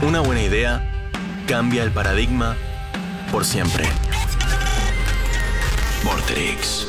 Una buena idea cambia el paradigma por siempre. Vorterix.